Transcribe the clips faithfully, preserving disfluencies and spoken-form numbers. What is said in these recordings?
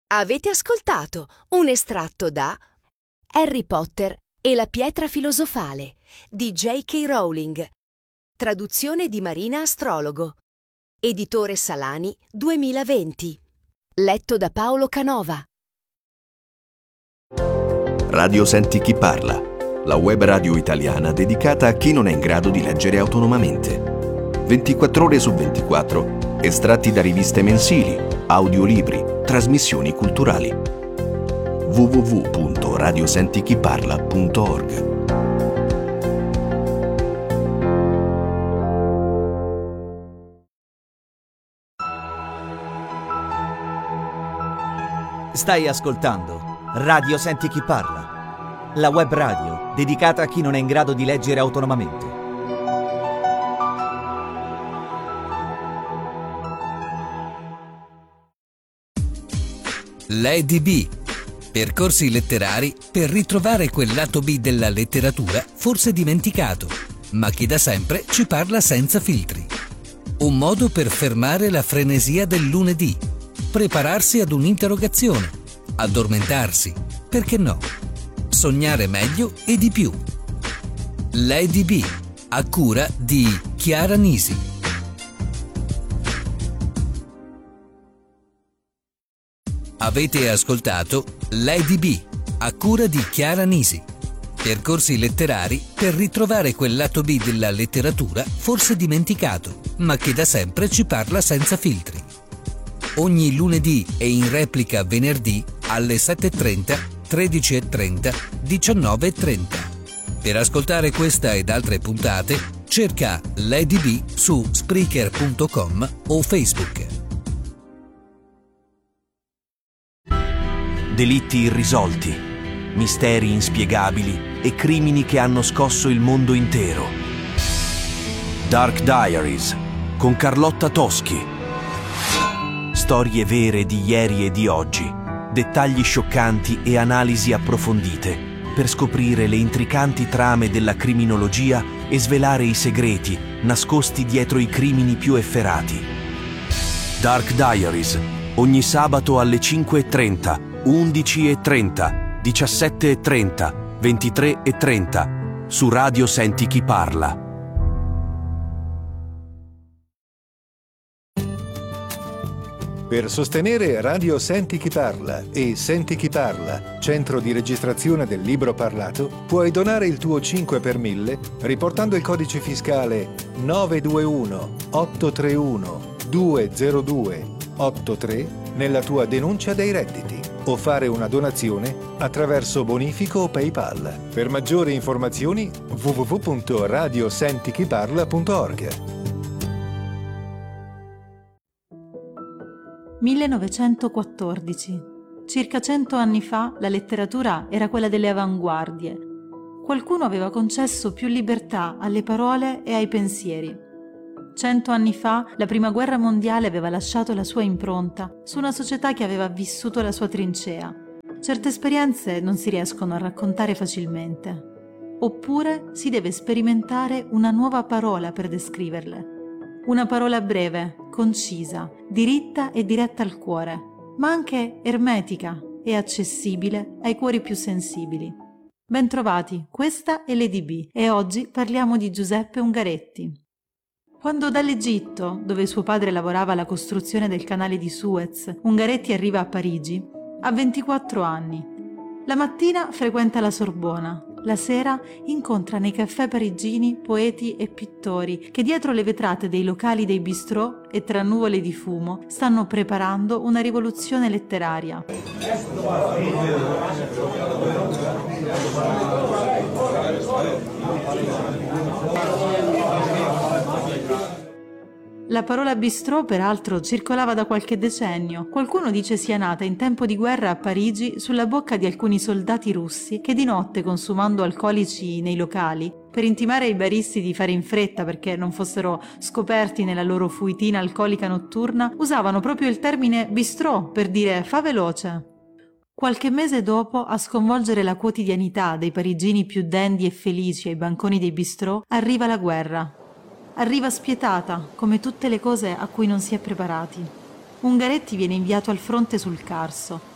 Avete ascoltato un estratto da Harry Potter e la pietra filosofale di J K. Rowling, traduzione di Marina Astrologo, editore Salani duemilaventi, letto da Paolo Canova. Radio Senti Chi Parla, la web radio italiana dedicata a chi non è in grado di leggere autonomamente. ventiquattro ore su ventiquattro, estratti da riviste mensili, audiolibri, trasmissioni culturali. w w w punto radio senti chi parla punto org. Stai ascoltando Radio Senti Chi Parla, la web radio dedicata a chi non è in grado di leggere autonomamente. Lady B. Percorsi letterari per ritrovare quel lato B della letteratura forse dimenticato, ma che da sempre ci parla senza filtri. Un modo per fermare la frenesia del lunedì, prepararsi ad un'interrogazione, addormentarsi, perché no? Sognare meglio e di più. Lady B, a cura di Chiara Nisi. Avete ascoltato Lady B, a cura di Chiara Nisi. Percorsi letterari per ritrovare quel lato B della letteratura forse dimenticato, ma che da sempre ci parla senza filtri. Ogni lunedì e in replica venerdì alle sette e trenta, tredici e trenta, diciannove e trenta. Per ascoltare questa ed altre puntate, cerca Lady B su Spreaker punto com o Facebook. Delitti irrisolti, misteri inspiegabili e crimini che hanno scosso il mondo intero. Dark Diaries con Carlotta Toschi. Storie vere di ieri e di oggi, dettagli scioccanti e analisi approfondite per scoprire le intricanti trame della criminologia e svelare i segreti nascosti dietro i crimini più efferati. Dark Diaries, ogni sabato alle cinque e trenta, undici e trenta, diciassette e trenta, ventitré e trenta su Radio Senti Chi Parla. Per sostenere Radio Senti Chi Parla e Senti Chi Parla, centro di registrazione del libro parlato, puoi donare il tuo cinque per mille riportando il codice fiscale nove due uno otto tre uno due zero due otto tre nella tua denuncia dei redditi o fare una donazione attraverso bonifico o PayPal. Per maggiori informazioni w w w punto radio senti chi parla punto org. millenovecentoquattordici. Circa cento anni fa la letteratura era quella delle avanguardie. Qualcuno aveva concesso più libertà alle parole e ai pensieri. Cento anni fa la prima guerra mondiale aveva lasciato la sua impronta su una società che aveva vissuto la sua trincea. Certe esperienze non si riescono a raccontare facilmente. Oppure si deve sperimentare una nuova parola per descriverle. Una parola breve, concisa, diritta e diretta al cuore, ma anche ermetica e accessibile ai cuori più sensibili. Bentrovati, questa è Lady B e oggi parliamo di Giuseppe Ungaretti. Quando dall'Egitto, dove suo padre lavorava alla costruzione del canale di Suez, Ungaretti arriva a Parigi, ha ventiquattro anni. La mattina frequenta la Sorbona, la sera incontra nei caffè parigini poeti e pittori che dietro le vetrate dei locali dei bistrò e tra nuvole di fumo stanno preparando una rivoluzione letteraria. La parola bistrò, peraltro, circolava da qualche decennio. Qualcuno dice sia nata in tempo di guerra a Parigi sulla bocca di alcuni soldati russi che di notte, consumando alcolici nei locali, per intimare ai baristi di fare in fretta perché non fossero scoperti nella loro fuitina alcolica notturna, usavano proprio il termine bistrò per dire fa veloce. Qualche mese dopo, a sconvolgere la quotidianità dei parigini più dandy e felici ai banconi dei bistrò, arriva la guerra. Arriva spietata, come tutte le cose a cui non si è preparati. Ungaretti viene inviato al fronte sul Carso.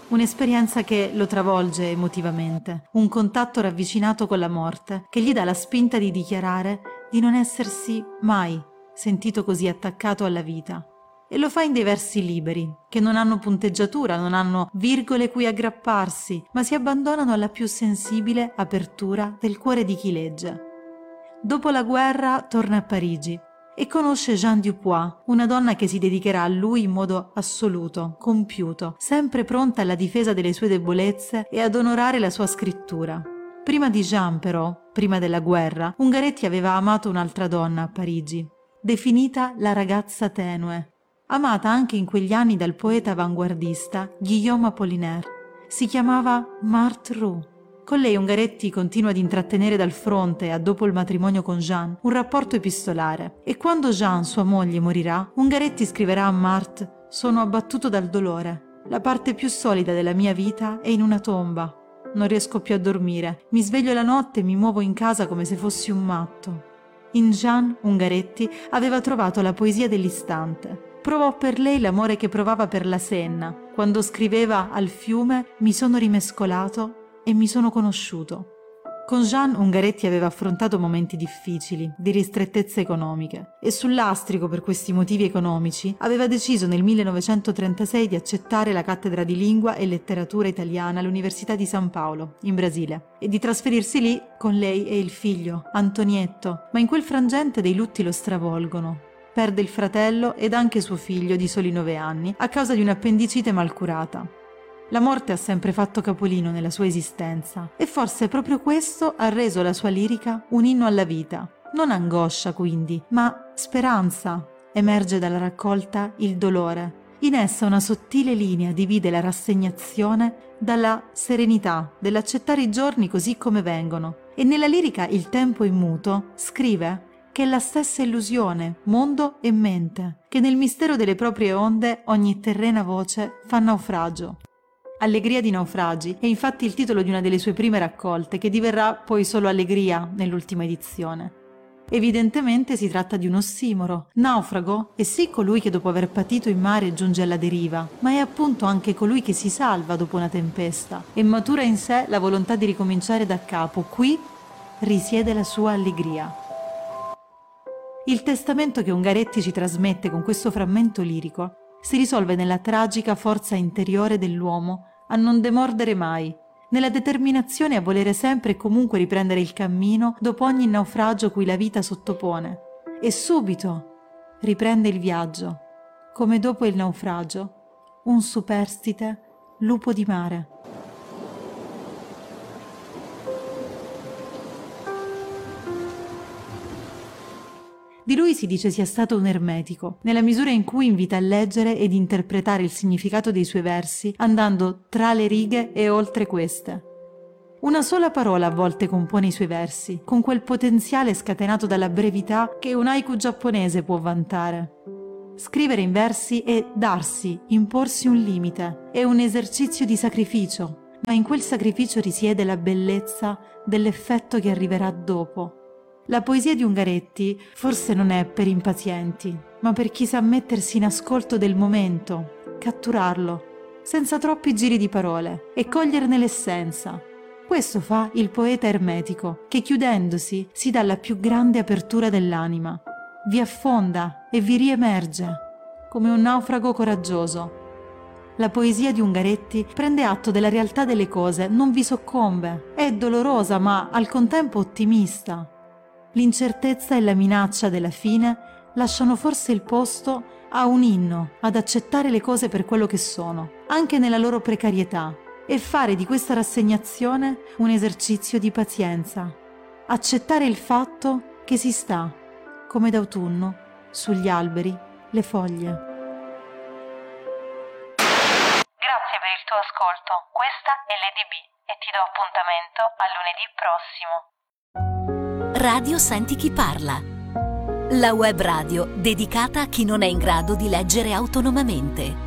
Un'esperienza che lo travolge emotivamente, un contatto ravvicinato con la morte che gli dà la spinta di dichiarare di non essersi mai sentito così attaccato alla vita. E lo fa in dei versi liberi, che non hanno punteggiatura, non hanno virgole cui aggrapparsi, ma si abbandonano alla più sensibile apertura del cuore di chi legge. Dopo la guerra torna a Parigi e conosce Jeanne Dupois, una donna che si dedicherà a lui in modo assoluto, compiuto, sempre pronta alla difesa delle sue debolezze e ad onorare la sua scrittura. Prima di Jeanne, però, prima della guerra, Ungaretti aveva amato un'altra donna a Parigi, definita la ragazza tenue, amata anche in quegli anni dal poeta avanguardista Guillaume Apollinaire. Si chiamava Marthe Roux. Con lei Ungaretti continua ad intrattenere dal fronte a dopo il matrimonio con Jeanne un rapporto epistolare e quando Jeanne, sua moglie, morirà, Ungaretti scriverà a Marthe: «Sono abbattuto dal dolore. La parte più solida della mia vita è in una tomba. Non riesco più a dormire. Mi sveglio la notte e mi muovo in casa come se fossi un matto». In Jeanne, Ungaretti aveva trovato la poesia dell'istante. Provò per lei l'amore che provava per la Senna, quando scriveva al fiume «Mi sono rimescolato e mi sono conosciuto». Con Jeanne Ungaretti aveva affrontato momenti difficili, di ristrettezze economiche, e sul lastrico per questi motivi economici aveva deciso nel millenovecentotrentasei di accettare la cattedra di lingua e letteratura italiana all'Università di San Paolo, in Brasile, e di trasferirsi lì con lei e il figlio, Antonietto, ma in quel frangente dei lutti lo stravolgono. Perde il fratello ed anche suo figlio di soli nove anni a causa di un'appendicite mal curata. La morte ha sempre fatto capolino nella sua esistenza e forse proprio questo ha reso la sua lirica un inno alla vita. Non angoscia quindi, ma speranza. Emerge dalla raccolta il dolore. In essa una sottile linea divide la rassegnazione dalla serenità, dell'accettare i giorni così come vengono. E nella lirica Il tempo immuto scrive che è la stessa illusione, mondo e mente, che nel mistero delle proprie onde ogni terrena voce fa naufragio. Allegria di naufragi è infatti il titolo di una delle sue prime raccolte, che diverrà poi solo Allegria nell'ultima edizione. Evidentemente si tratta di un ossimoro. Naufrago è sì colui che dopo aver patito in mare giunge alla deriva, ma è appunto anche colui che si salva dopo una tempesta e matura in sé la volontà di ricominciare da capo. Qui risiede la sua allegria. Il testamento che Ungaretti ci trasmette con questo frammento lirico si risolve nella tragica forza interiore dell'uomo a non demordere mai, nella determinazione a volere sempre e comunque riprendere il cammino dopo ogni naufragio cui la vita sottopone, e subito riprende il viaggio, come dopo il naufragio, un superstite lupo di mare. Di lui si dice sia stato un ermetico, nella misura in cui invita a leggere ed interpretare il significato dei suoi versi, andando tra le righe e oltre queste. Una sola parola a volte compone i suoi versi, con quel potenziale scatenato dalla brevità che un haiku giapponese può vantare. Scrivere in versi è darsi, imporsi un limite, è un esercizio di sacrificio, ma in quel sacrificio risiede la bellezza dell'effetto che arriverà dopo. La poesia di Ungaretti forse non è per impazienti, ma per chi sa mettersi in ascolto del momento, catturarlo, senza troppi giri di parole, e coglierne l'essenza. Questo fa il poeta ermetico, che chiudendosi si dà la più grande apertura dell'anima, vi affonda e vi riemerge, come un naufrago coraggioso. La poesia di Ungaretti prende atto della realtà delle cose, non vi soccombe, è dolorosa ma al contempo ottimista. L'incertezza e la minaccia della fine lasciano forse il posto a un inno, ad accettare le cose per quello che sono, anche nella loro precarietà, e fare di questa rassegnazione un esercizio di pazienza. Accettare il fatto che si sta, come d'autunno, sugli alberi, le foglie. Grazie per il tuo ascolto. Questa è Lady B e ti do appuntamento a lunedì prossimo. Radio Senti Chi Parla, la web radio dedicata a chi non è in grado di leggere autonomamente.